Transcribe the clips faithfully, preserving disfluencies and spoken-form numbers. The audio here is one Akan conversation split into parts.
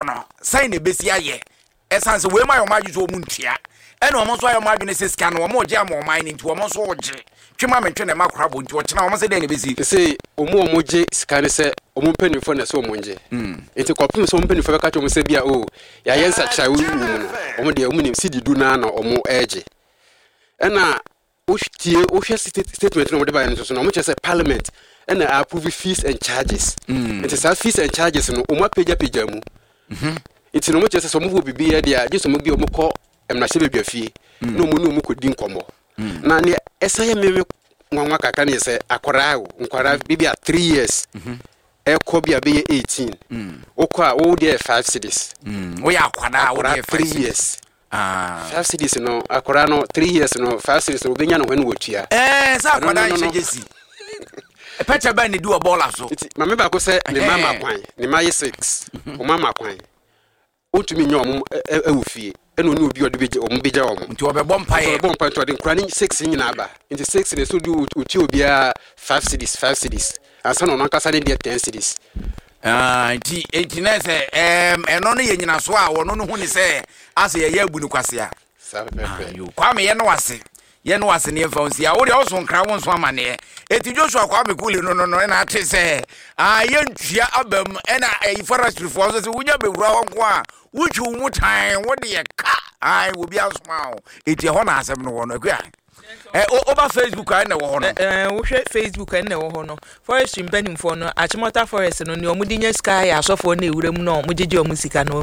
no sign a besi aye essence we my omaju so muntua ene omo so ayo maju ne se scan no omo je am oman ni nti omo so oje twema mentwe ne makrabo nti ochena omo se de ne besi say omo omo je scan se omo penifo na se omo nje nti kopim so omo penifo be ka omo se bia o ya yensa chai wu mu omo de omo ni sidi du na na omo eje ena Oshtie, Osha statement no deba nso no mo che say parliament and approve fees and charges. Mm. It is fees and charges no o ma page page mu. Mhm. It no mo che say so mo ho bibi e dia, just mo bi o mo ko em na se bedwa fie. No mo no mo ko di nkomo. Na ne esaye meme nwanwa kaka ne say akora o, nkwara bibi a three years. Mhm. E ko bia be eighteen. Mm. O ko a o dey five cities. Mm. O ya akwada o dey three years. Ah, five cities no akora no three years no five cities no benya no hwan wotua eh sa akora ise jesi e pecha ba ni do bola so mama ba ko se ne mama kwan ne maye six o mama kwan otumi nya om awufie eno ne obi odebeje om beja om nti obebọ mpae obebọ mpae to de nkura ni six nyina aba nti six ne so do uti obi a five cities five cities asa no nankasa ne de ten cities. Ah, nti enti na se em eno no ye nyina so a wono no hu ni se ase ye ya abu ni kwase a yo kwame ye no wase ye no wase ne fa onsi a wo de oso nkra won so amane eti Joshua kwame kule no no no na ate se ah ye ntua abam ena e forestry for so se wunya bewura ho nko a wuchu mu tan wo de ye ka ai wo bi asoma o eti ho na asem no wo no akua eh over Facebook I na wo ho no eh wo hwe Facebook na wo ho no forest impenim for no achimota forest no ne omudinya sky asofo na ewura mu no mugege omusika no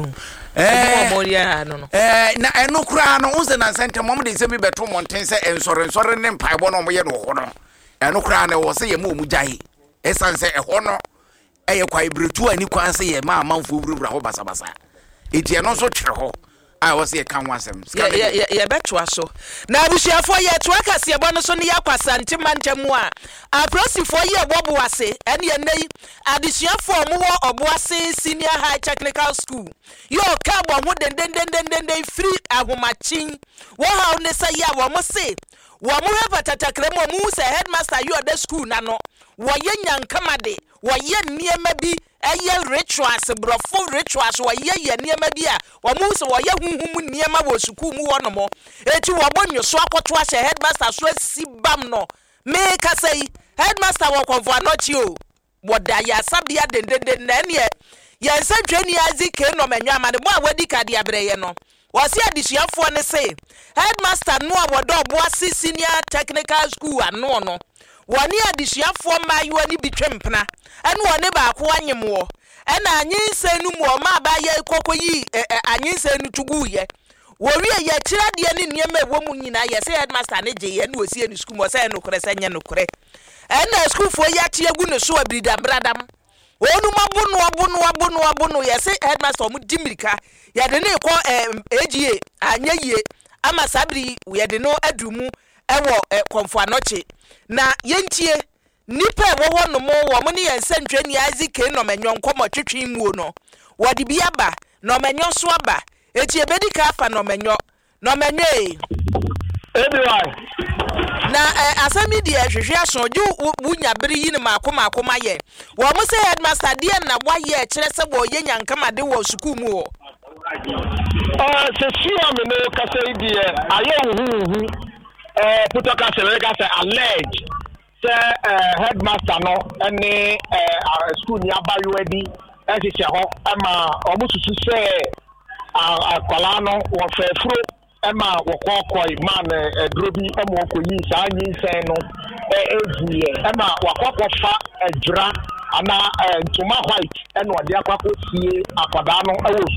eh omoria no no eh na eno kura no unse na sente mom de se bi beto monten se ensore ensore ne mpaebo no mo ye no ho no eno kura na wo se ye ma omugyae esanse e ho no eye kwa ibretu ani kwa se ye ma amanfo wurubra ho basa basa eti eno so twere ho I was here can want some. Yeah, yeah, yeah, yeah, bet to us so. Now, we share for ye to work as your bonus on the Aquasan, Timantamua. I proceed for ye, Bobuase, and your name, addition for more or Boise Senior High Technical School. Your carbon would then, then, then, then, then, they free a woman. What how they say, ya, one must say. One more Patakremo Moose, a headmaster, you are the school, Nano. Why young Kamade, why ye near maybe. Aye rituals brofo rituals wa ye ye niema bia wa mu so wa ye hunhum niema wo suku mu wono mo eti wo bonyo so akoto a headmaster so sibam no me ka sei headmaster wo konfo anochi o woda ya sabia dendenden na ne ye nsantweni azike no menwa amade mo a wadi kade abreye no wasi adisuafo ne sei headmaster no a wodo oboase senior technical school ano no woni adisuafo mayo ni bitwempna ene woni ba ko anyemwo ena anyinse nu mu ma ba ye kokoyi anyinse nu tuguye wori ye kirade ne niema ewo mu nyina ye se headmaster ne je ye ne osie ni school mo se no kore se nye no kore ena school fo ya tie gu ne so abirida bradam onu mabunu abunu abunu abunu ye se headmaster mu dimirika ye de ne ko egie anyeye ama sabri ye de no adumu ewo konfo anoche na yentie nipa wo ho no mo wo mo ne yensantweni azike no menwonko mo twetwe mu no wodi bi aba no menyo so aba eti ebedi ka afa no menyo no menyo e everyone na asami di ehwehwe aso ju wunya bere yi ne makoma akoma ye wo mo se headmaster die na wa ye kire se bo ye nyankama de wo school mu wo ah se sure me no ka se di e aye hu hu eh putoka se we ka se allege se headmaster no any eh school ni abayo edi e se ho ama omususu se akwala no wo fefro ema wo kokoi man edrobi ema okoyi sa anyi sen no evuye ema wakokofa ejura ana ntoma white ena ode akwakosie akwada no